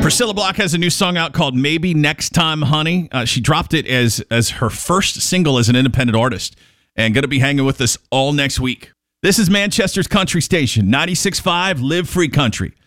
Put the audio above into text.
Priscilla Block has a new song out called Maybe Next Time, Honey. She dropped it as her first single as an independent artist and going to be hanging with us all next week. This is Manchester's country station, 96.5 Live Free Country.